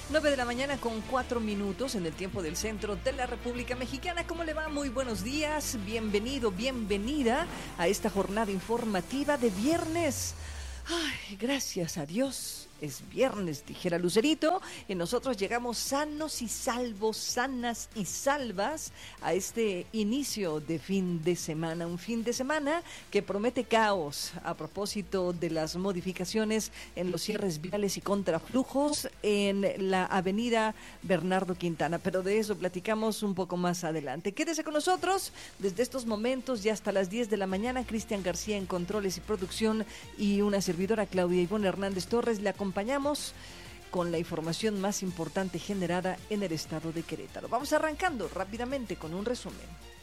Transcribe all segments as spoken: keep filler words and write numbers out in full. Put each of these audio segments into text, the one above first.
nueve de la mañana con cuatro minutos en el tiempo del centro de la República Mexicana. ¿Cómo le va? Muy buenos días. Bienvenido, bienvenida a esta jornada informativa de viernes. Ay, gracias a Dios. Es viernes, dijera Lucerito, y nosotros llegamos sanos y salvos, sanas y salvas a este inicio de fin de semana. Un fin de semana que promete caos a propósito de las modificaciones en los cierres viales y contraflujos en la avenida Bernardo Quintana. Pero de eso platicamos un poco más adelante. Quédese con nosotros desde estos momentos y hasta las diez de la mañana. Cristian García en controles y producción y una servidora Claudia Ivonne Hernández Torres le acompañamos con la información más importante generada en el estado de Querétaro. Vamos arrancando rápidamente con un resumen.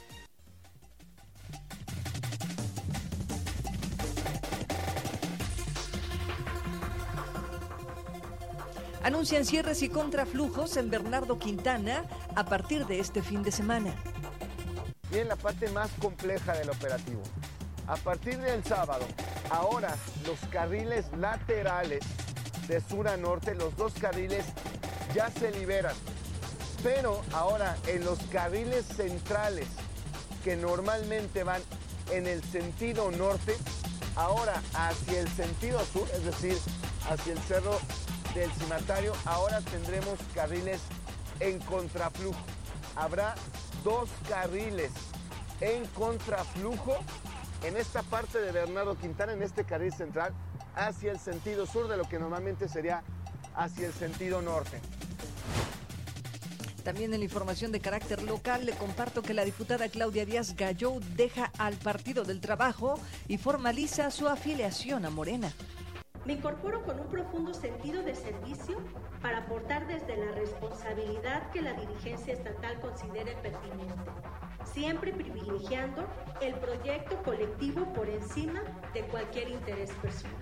Anuncian cierres y contraflujos en Bernardo Quintana a partir de este fin de semana. Y en la parte más compleja del operativo. A partir del sábado, ahora los carriles laterales de sur a norte, los dos carriles ya se liberan. Pero ahora en los carriles centrales que normalmente van en el sentido norte, ahora hacia el sentido sur, es decir, hacia el cerro del Cimatario, ahora tendremos carriles en contraflujo. Habrá dos carriles en contraflujo en esta parte de Bernardo Quintana, en este carril central, hacia el sentido sur de lo que normalmente sería hacia el sentido norte. También en la información de carácter local le comparto que la diputada Claudia Díaz Galló deja al Partido del Trabajo y formaliza su afiliación a Morena. Me incorporo con un profundo sentido de servicio para aportar desde la responsabilidad que la dirigencia estatal considere pertinente, siempre privilegiando el proyecto colectivo por encima de cualquier interés personal.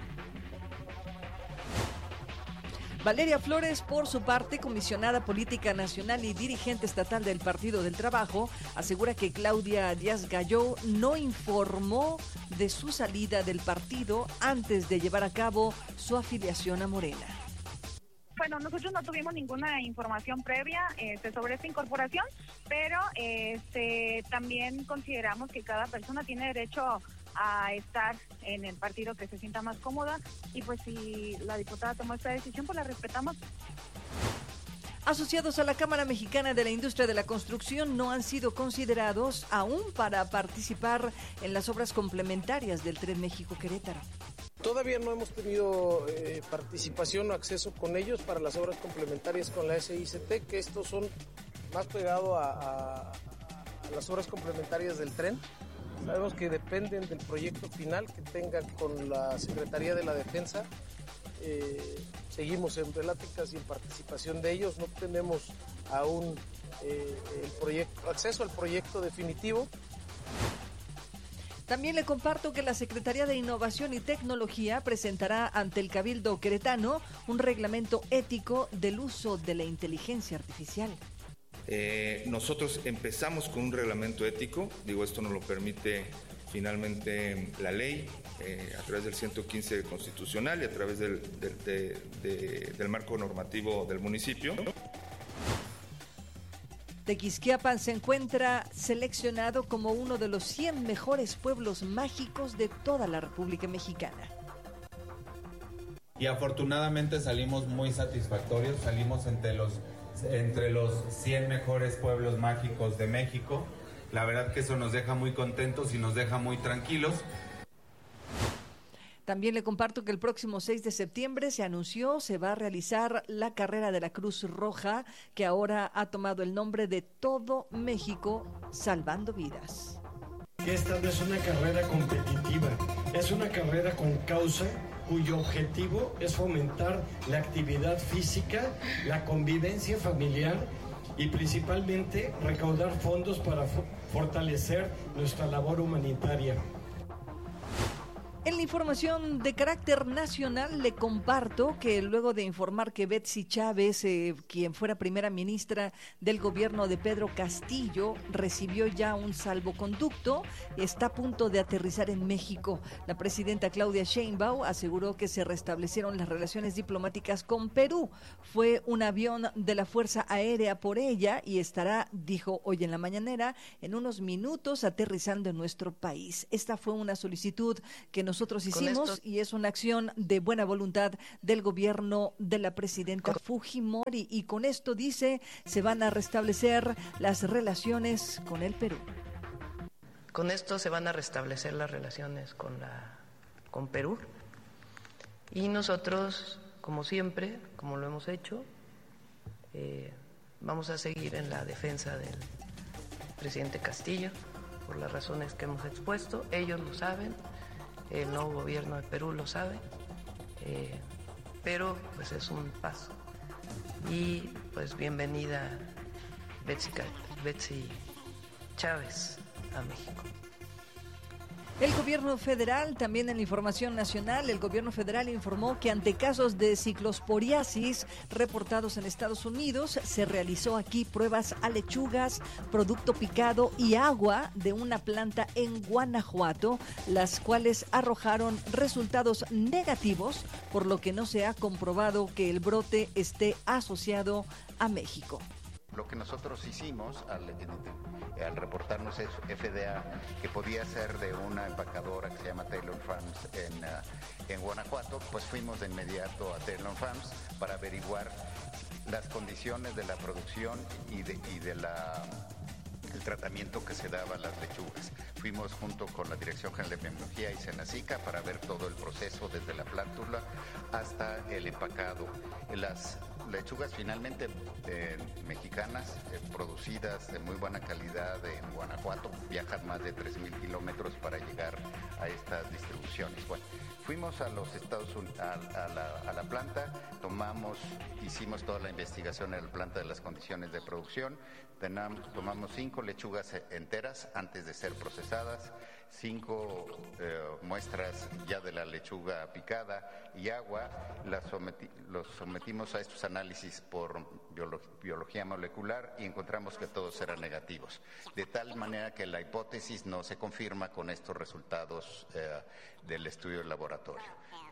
Valeria Flores, por su parte, comisionada política nacional y dirigente estatal del Partido del Trabajo, asegura que Claudia Díaz Galló no informó de su salida del partido antes de llevar a cabo su afiliación a Morena. Bueno, nosotros no tuvimos ninguna información previa este, sobre esta incorporación, pero este, también consideramos que cada persona tiene derecho a estar en el partido que se sienta más cómoda, y pues si la diputada tomó esta decisión, pues la respetamos. Asociados a la Cámara Mexicana de la Industria de la Construcción no han sido considerados aún para participar en las obras complementarias del Tren México-Querétaro. Todavía no hemos tenido eh, participación o acceso con ellos para las obras complementarias con la S I C T, que estos son más pegados a, a, a las obras complementarias del tren. Sabemos que dependen del proyecto final que tengan con la Secretaría de la Defensa. Eh, seguimos en pláticas y en participación de ellos. No tenemos aún eh, el proyecto, acceso al proyecto definitivo. También le comparto que la Secretaría de Innovación y Tecnología presentará ante el Cabildo queretano un reglamento ético del uso de la inteligencia artificial. Eh, nosotros empezamos con un reglamento ético, digo, esto nos lo permite finalmente la ley eh, a través del ciento quince constitucional y a través del, del, de, de, del marco normativo del municipio. Tequisquiapan se encuentra seleccionado como uno de los cien mejores pueblos mágicos de toda la República Mexicana. Y afortunadamente salimos muy satisfactorios, salimos entre los, entre los cien mejores pueblos mágicos de México. La verdad que eso nos deja muy contentos y nos deja muy tranquilos. También le comparto que el próximo seis de septiembre se anunció, se va a realizar la carrera de la Cruz Roja, que ahora ha tomado el nombre de Todo México Salvando Vidas. Esta no es una carrera competitiva, es una carrera con causa, cuyo objetivo es fomentar la actividad física, la convivencia familiar y principalmente recaudar fondos para fortalecer nuestra labor humanitaria. En la información de carácter nacional le comparto que luego de informar que Betsy Chávez, eh, quien fuera primera ministra del gobierno de Pedro Castillo, recibió ya un salvoconducto, está a punto de aterrizar en México. La presidenta Claudia Sheinbaum aseguró que se restablecieron las relaciones diplomáticas con Perú. Fue un avión de la Fuerza Aérea por ella y estará, dijo hoy en la mañanera, en unos minutos aterrizando en nuestro país. Esta fue una solicitud que nos nosotros hicimos y es una acción de buena voluntad del gobierno de la presidenta Fujimori, y con esto, dice, se van a restablecer las relaciones con el Perú. Con esto se van a restablecer las relaciones con la con Perú, y nosotros, como siempre, como lo hemos hecho, eh, vamos a seguir en la defensa del presidente Castillo por las razones que hemos expuesto. Ellos lo saben, el nuevo gobierno de Perú lo sabe, eh, pero pues es un paso. Y pues bienvenida Betsy, Betsy Chávez a México. El gobierno federal, también en la información nacional, el gobierno federal informó que ante casos de ciclosporiasis reportados en Estados Unidos, se realizó aquí pruebas a lechugas, producto picado y agua de una planta en Guanajuato, las cuales arrojaron resultados negativos, por lo que no se ha comprobado que el brote esté asociado a México. Lo que nosotros hicimos al, al reportarnos F D A que podía ser de una empacadora que se llama Taylor Farms en, uh, en Guanajuato, pues fuimos de inmediato a Taylor Farms para averiguar las condiciones de la producción y de, y de la... el tratamiento que se daba a las lechugas. Fuimos junto con la Dirección General de Biología y Senacica para ver todo el proceso desde la plántula hasta el empacado. Las lechugas finalmente eh, mexicanas, eh, producidas de muy buena calidad en Guanajuato, viajan más de tres mil kilómetros para llegar a estas distribuciones. Bueno, fuimos a los Estados Unidos, a, a, la, a la planta, tomamos, hicimos toda la investigación en la planta de las condiciones de producción, tenamos, tomamos cinco lechugas enteras antes de ser procesadas, cinco eh, muestras ya de la lechuga picada y agua, las someti, los sometimos a estos análisis por biolo, biología molecular y encontramos que todos eran negativos, de tal manera que la hipótesis no se confirma con estos resultados eh, del estudio del laboratorio.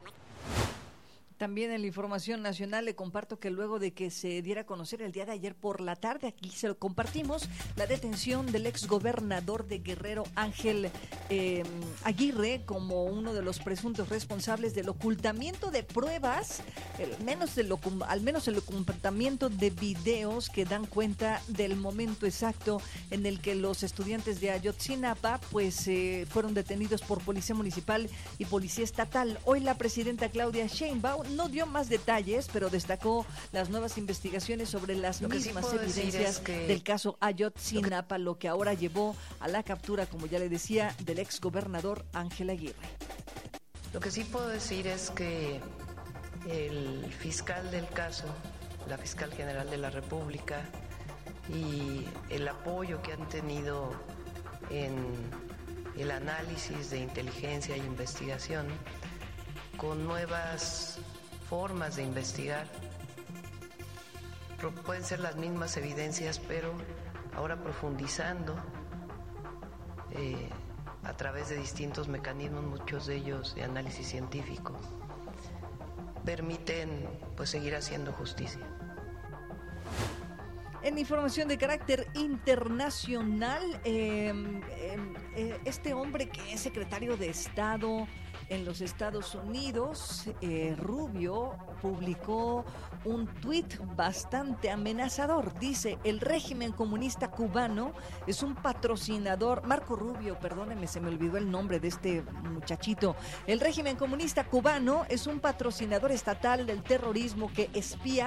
También en la información nacional le comparto que luego de que se diera a conocer el día de ayer por la tarde, aquí se lo compartimos, la detención del exgobernador de Guerrero, Ángel eh, Aguirre, como uno de los presuntos responsables del ocultamiento de pruebas, el menos el, al menos el ocultamiento de videos que dan cuenta del momento exacto en el que los estudiantes de Ayotzinapa pues eh, fueron detenidos por Policía Municipal y Policía Estatal. Hoy la presidenta Claudia Sheinbaum no dio más detalles, pero destacó las nuevas investigaciones sobre las mismas sí evidencias que... del caso Ayotzinapa, lo que... lo que ahora llevó a la captura, como ya le decía, del exgobernador Ángel Aguirre. Lo que sí puedo decir es que el fiscal del caso, la fiscal general de la República, y el apoyo que han tenido en el análisis de inteligencia e investigación, con nuevas formas de investigar. Pueden ser las mismas evidencias, pero ahora profundizando eh, a través de distintos mecanismos, muchos de ellos de análisis científico, permiten pues seguir haciendo justicia. En información de carácter internacional, eh, eh, este hombre que es secretario de Estado en los Estados Unidos, eh, Rubio, publicó un tuit bastante amenazador. Dice: el régimen comunista cubano es un patrocinador, Marco Rubio, perdónenme, se me olvidó el nombre de este muchachito. El régimen comunista cubano es un patrocinador estatal del terrorismo que espía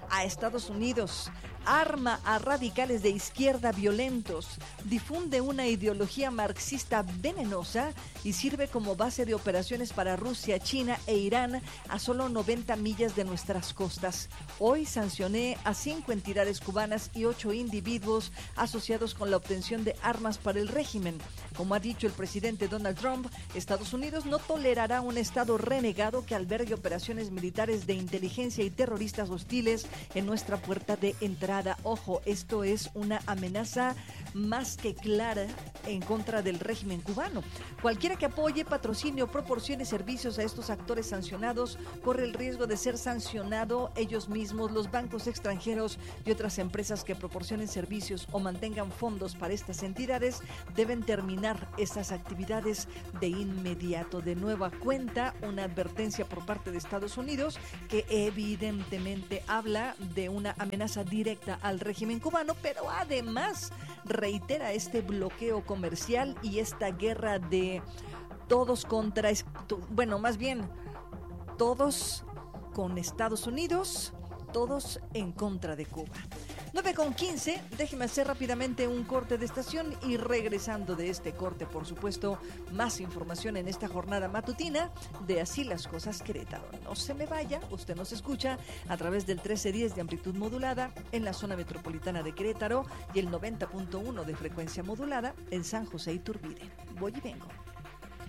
a Estados Unidos, arma a radicales de izquierda violentos, difunde una ideología marxista venenosa y sirve como base de operaciones para Rusia, China e Irán a solo noventa millas de nuestras costas. Hoy sancioné a cinco entidades cubanas y ocho individuos asociados con la obtención de armas para el régimen. Como ha dicho el presidente Donald Trump, Estados Unidos no tolerará un Estado renegado que albergue operaciones militares de inteligencia y terroristas hostiles en nuestra puerta de entrada. Ojo, esto es una amenaza más que clara en contra del régimen cubano. Cualquiera que apoye, patrocine o proporcione servicios a estos actores sancionados corre el riesgo de ser sancionado ellos mismos, los bancos extranjeros y otras empresas que proporcionen servicios o mantengan fondos para estas entidades deben terminar esas actividades de inmediato. De nueva cuenta, una advertencia por parte de Estados Unidos que evidentemente habla de una amenaza directa al régimen cubano, pero además reitera este bloqueo comercial y esta guerra de todos contra, bueno, más bien todos con Estados Unidos, todos en contra de Cuba. nueve con quince, déjeme hacer rápidamente un corte de estación y regresando de este corte, por supuesto, más información en esta jornada matutina de Así las Cosas Querétaro. No se me vaya, usted nos escucha a través del trece diez de amplitud modulada en la zona metropolitana de Querétaro y el noventa punto uno de frecuencia modulada en San José Iturbide. Voy y vengo.